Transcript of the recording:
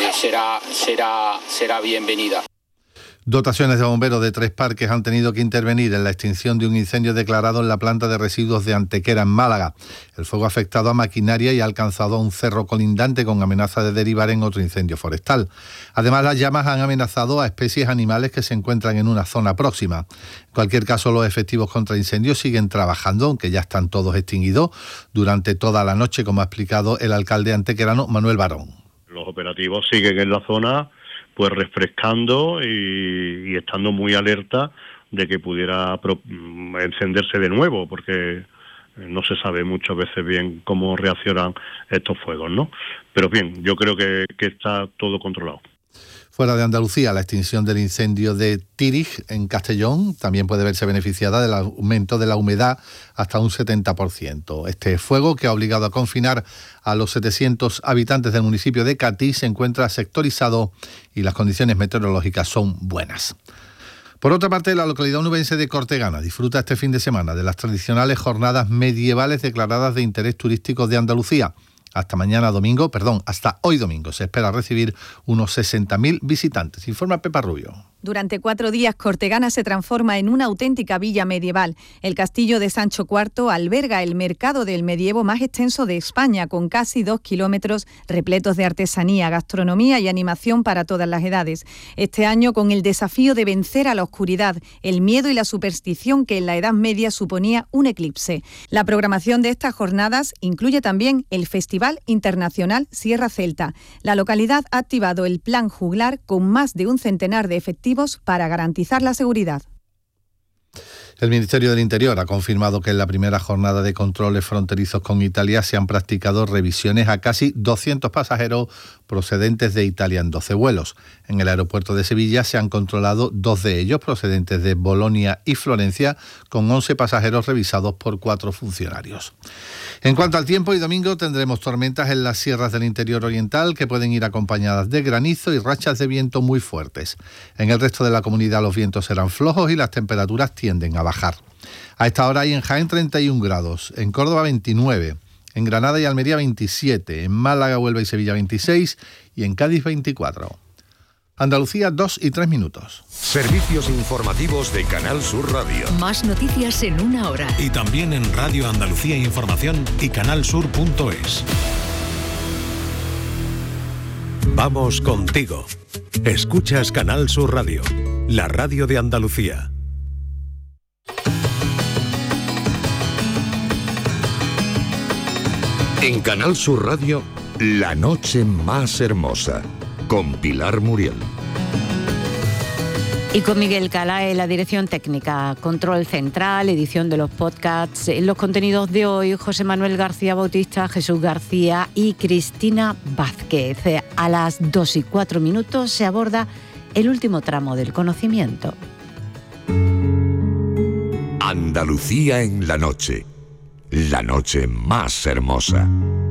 será bienvenida. Dotaciones de bomberos de 3 parques han tenido que intervenir en la extinción de un incendio declarado en la planta de residuos de Antequera, en Málaga. El fuego ha afectado a maquinaria y ha alcanzado a un cerro colindante con amenaza de derivar en otro incendio forestal. Además, las llamas han amenazado a especies animales que se encuentran en una zona próxima. En cualquier caso, los efectivos contra incendios siguen trabajando, aunque ya están todos extinguidos, durante toda la noche, como ha explicado el alcalde antequerano Manuel Barón. Los operativos siguen en la zona, pues refrescando y estando muy alerta de que pudiera encenderse de nuevo, porque no se sabe muchas veces bien cómo reaccionan estos fuegos, ¿no? Pero bien, yo creo que está todo controlado. Fuera de Andalucía, la extinción del incendio de Tírig, en Castellón, también puede verse beneficiada del aumento de la humedad hasta un 70%. Este fuego, que ha obligado a confinar a los 700 habitantes del municipio de Catí, se encuentra sectorizado y las condiciones meteorológicas son buenas. Por otra parte, la localidad onubense de Cortegana disfruta este fin de semana de las tradicionales jornadas medievales declaradas de interés turístico de Andalucía. Hasta hoy domingo se espera recibir unos 60.000 visitantes. Informa Pepa Rubio. Durante 4 días, Cortegana se transforma en una auténtica villa medieval. El castillo de Sancho IV alberga el mercado del medievo más extenso de España, con casi 2 kilómetros repletos de artesanía, gastronomía y animación para todas las edades. Este año, con el desafío de vencer a la oscuridad, el miedo y la superstición que en la Edad Media suponía un eclipse. La programación de estas jornadas incluye también el Festival Internacional Sierra Celta. La localidad ha activado el Plan Juglar con más de un centenar de efectivos para garantizar la seguridad. El Ministerio del Interior ha confirmado que en la primera jornada de controles fronterizos con Italia se han practicado revisiones a casi 200 pasajeros procedentes de Italia en 12 vuelos. En el aeropuerto de Sevilla se han controlado 2 de ellos procedentes de Bolonia y Florencia, con 11 pasajeros revisados por 4 funcionarios. En cuanto al tiempo, hoy domingo tendremos tormentas en las sierras del interior oriental que pueden ir acompañadas de granizo y rachas de viento muy fuertes. En el resto de la comunidad los vientos serán flojos y las temperaturas tienden a bajar. A esta hora hay en Jaén 31 grados, en Córdoba 29, en Granada y Almería 27, en Málaga, Huelva y Sevilla 26 y en Cádiz 24. Andalucía, 2:03. Servicios informativos de Canal Sur Radio. Más noticias en 1 hora. Y también en Radio Andalucía Información y canalsur.es. Vamos contigo. Escuchas Canal Sur Radio, la radio de Andalucía. En Canal Sur Radio, La Noche Más Hermosa, con Pilar Muriel. Y con Miguel Calá en la dirección técnica, control central, edición de los podcasts. En los contenidos de hoy, José Manuel García Bautista, Jesús García y Cristina Vázquez. A las 2:04 se aborda el último tramo del conocimiento. Andalucía en la noche más hermosa.